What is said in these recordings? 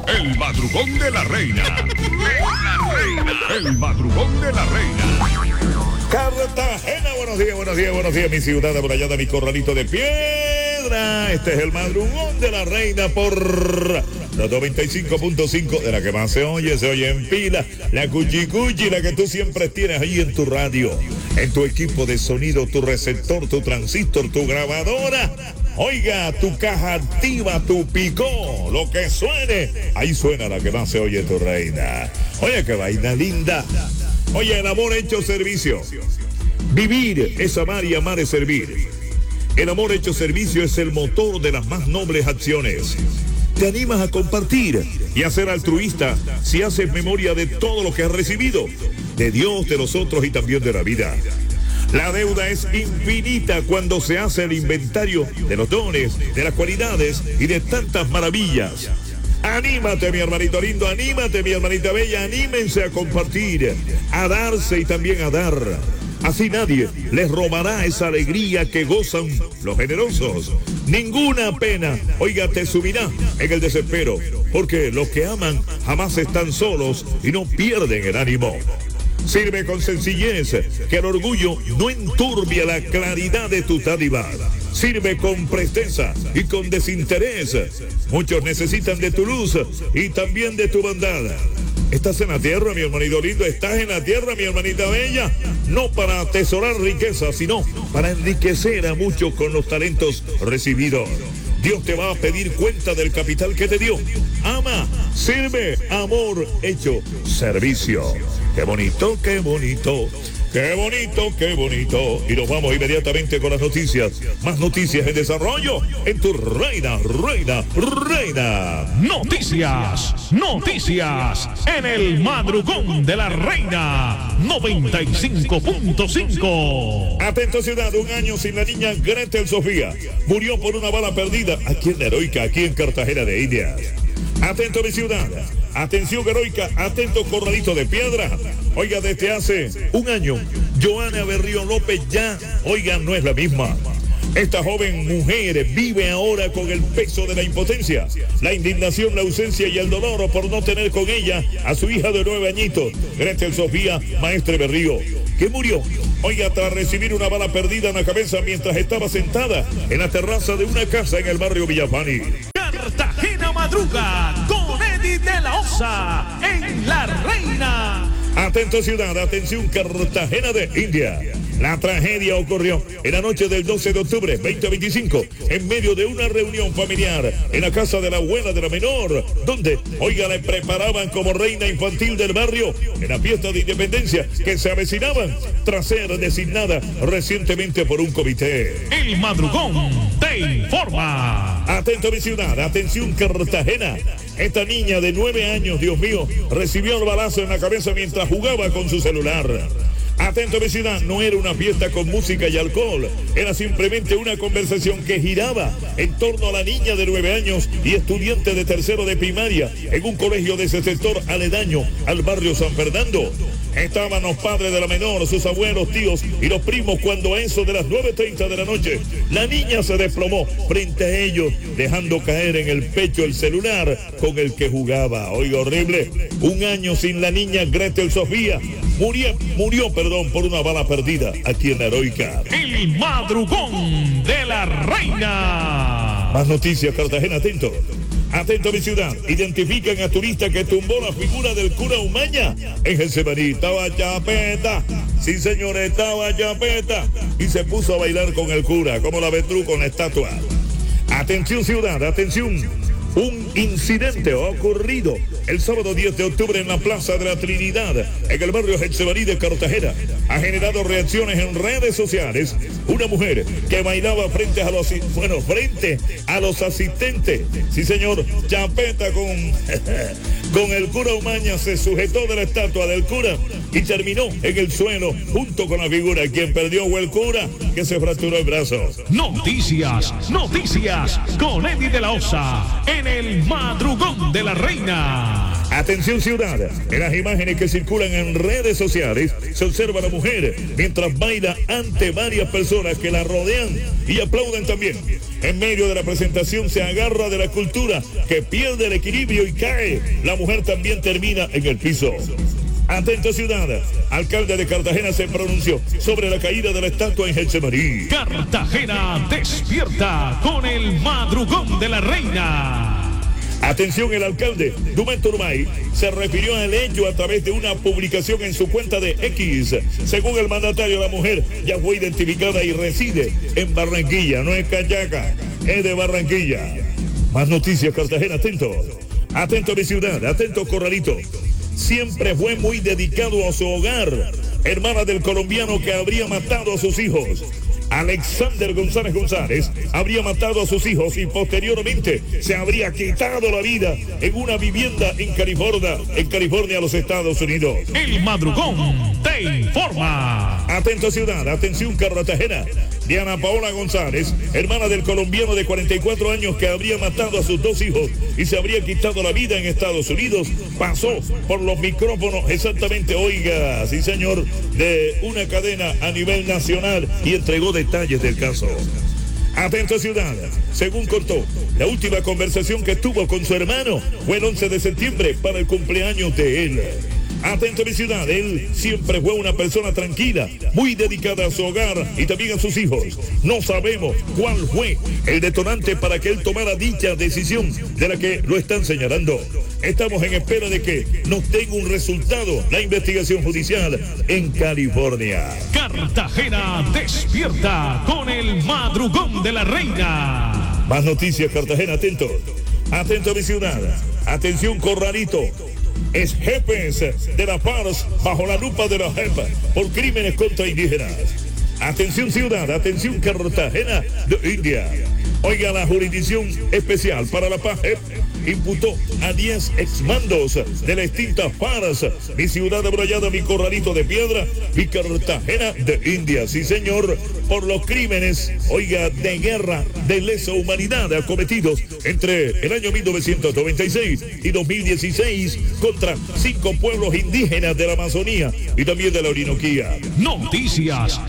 El madrugón de la reina. El madrugón de la reina. Cartagena, buenos días, mi ciudad amurallada, mi corralito de piedra. Este es el madrugón de la reina por la 95.5, de la que más se oye en pila, la cuchicuchi, la que tú siempre tienes ahí en tu radio, en tu equipo de sonido, tu receptor, tu transistor, tu grabadora. Oiga, tu caja activa, tu picó, lo que suene, ahí suena la que más se oye, tu reina. Oye, qué vaina linda. Oye, el amor hecho servicio. Vivir es amar y amar es servir. El amor hecho servicio es el motor de las más nobles acciones. Te animas a compartir y a ser altruista si haces memoria de todo lo que has recibido, de Dios, de los otros y también de la vida. La deuda es infinita cuando se hace el inventario de los dones, de las cualidades y de tantas maravillas. Anímate, mi hermanito lindo, anímate, mi hermanita bella, anímense a compartir, a darse y también a dar. Así nadie les robará esa alegría que gozan los generosos. Ninguna pena, oiga, te subirá en el desespero, porque los que aman jamás están solos y no pierden el ánimo. Sirve con sencillez, que el orgullo no enturbia la claridad de tu dádiva. Sirve con presteza y con desinterés. Muchos necesitan de tu luz y también de tu bondad. Estás en la tierra, mi hermanito lindo, estás en la tierra, mi hermanita bella, no para atesorar riqueza, sino para enriquecer a muchos con los talentos recibidos. Dios te va a pedir cuenta del capital que te dio. Ama, sirve, amor hecho servicio. Qué bonito, qué bonito. Qué bonito, qué bonito. Y nos vamos inmediatamente con las noticias. Más noticias en desarrollo en tu reina. Noticias en el madrugón de la reina 95.5. Atento ciudad, 1 año sin la niña Gretel Sofía. Murió por una bala perdida aquí en la Heroica, aquí en Cartagena de Indias. Atento mi ciudad, atención Heroica, atento corralito de piedra. Oiga, desde hace 1 año, Joana Berrío López ya, oiga, no es la misma. Esta joven mujer vive ahora con el peso de la impotencia, la indignación, la ausencia y el dolor por no tener con ella a su hija de 9 añitos, Gretel Sofía Maestre Berrío, que murió, oiga, tras recibir una bala perdida en la cabeza mientras estaba sentada en la terraza de una casa en el barrio Villafani. Cartagena madruga con Eddie de la Osa en La Reina. Atento ciudad, atención Cartagena de India. La tragedia ocurrió en la noche del 12 de octubre 2025 en medio de una reunión familiar en la casa de la abuela de la menor, donde, oiga, le preparaban como reina infantil del barrio en la fiesta de independencia que se avecinaban tras ser designada recientemente por un comité. El madrugón te informa. Atento mi ciudad, atención Cartagena. Esta niña de 9 años, Dios mío, recibió el balazo en la cabeza mientras jugaba con su celular. Atento mi ciudad, no era una fiesta con música y alcohol, era simplemente una conversación que giraba en torno a la niña de 9 años y estudiante de tercero de primaria en un colegio de ese sector aledaño al barrio San Fernando. Estaban los padres de la menor, sus abuelos, tíos y los primos cuando a eso de las 9:30 de la noche la niña se desplomó frente a ellos, dejando caer en el pecho el celular con el que jugaba. Oiga, horrible, 1 año sin la niña Gretel Sofía. Murió por una bala perdida aquí en la Heroica. El madrugón de la reina. Más noticias, Cartagena, atento. Atento mi ciudad, identifican a turista que tumbó la figura del cura Umaña en Getsemaní. Estaba chapeta, sí señor, estaba chapeta, y se puso a bailar con el cura, como la Betrú con la estatua. Atención ciudad, atención. Un incidente ha ocurrido el sábado 10 de octubre en la Plaza de la Trinidad, en el barrio Getsemaní de Cartagena. Ha generado reacciones en redes sociales. Una mujer que bailaba frente a los asistentes. Sí, señor, chapeta con el cura Umaña, se sujetó de la estatua del cura y terminó en el suelo junto con la figura. Quien perdió fue el cura, que se fracturó el brazo. Noticias con Eddie de la Osa en el madrugón de la reina. Atención ciudad, en las imágenes que circulan en redes sociales se observa a la mujer mientras baila ante varias personas que la rodean y aplauden también. En medio de la presentación se agarra de la escultura que pierde el equilibrio y cae. La mujer también termina en el piso. Atento ciudad, alcalde de Cartagena se pronunció sobre la caída de la estatua en Getsemaní. Cartagena despierta con el madrugón de la reina. Atención, el alcalde Dumay Turmay se refirió al hecho a través de una publicación en su cuenta de X. Según el mandatario, la mujer ya fue identificada y reside en Barranquilla, no es callaca, es de Barranquilla. Más noticias, Cartagena, atento. Atento mi ciudad, atento Corralito. Siempre fue muy dedicado a su hogar. Hermana del colombiano que habría matado a sus hijos. Alexander González González habría matado a sus hijos y posteriormente se habría quitado la vida en una vivienda en California, los Estados Unidos. El madrugón te informa. Atento ciudad, atención Cartagena. Diana Paola González, hermana del colombiano de 44 años que habría matado a sus 2 hijos y se habría quitado la vida en Estados Unidos, pasó por los micrófonos exactamente, oiga, sí señor, de una cadena a nivel nacional y entregó detalles del caso. Atento ciudad, según contó, la última conversación que tuvo con su hermano fue el 11 de septiembre para el cumpleaños de él. Atento mi ciudad, él siempre fue una persona tranquila, muy dedicada a su hogar y también a sus hijos. No sabemos cuál fue el detonante para que él tomara dicha decisión de la que lo están señalando. Estamos en espera de que nos tenga un resultado la investigación judicial en California. Cartagena despierta con el madrugón de la reina. Más noticias, Cartagena, atento. Atento mi ciudad, atención Corralito. Es jefes de la FARC bajo la lupa de la JEP por crímenes contra indígenas. Atención ciudad, atención Cartagena de India. Oiga, la Jurisdicción Especial para la Paz JEP imputó a 10 exmandos de la extinta FARC, mi ciudad amurallada, mi Corralito de Piedra, mi Cartagena de India. Sí, señor, por los crímenes, oiga, de guerra de lesa humanidad cometidos entre el año 1996 y 2016 contra 5 pueblos indígenas de la Amazonía y también de la Orinoquía. Noticias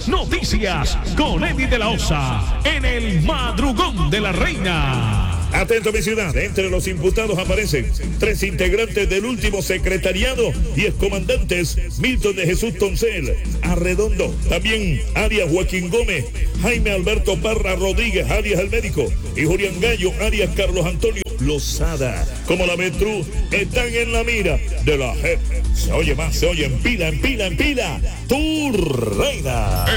con Eddie de la Osa en el madrugón de la reina. Atento mi ciudad, entre los imputados aparecen 3 integrantes del último secretariado y excomandantes Milton de Jesús Toncel Arredondo, también alias Joaquín Gómez, Jaime Alberto Parra Rodríguez, alias el médico, y Julián Gallo, alias Carlos Antonio Lozada. Como la Metru están en la mira de la JEP. Se oye más, se oye en pila, tu reina.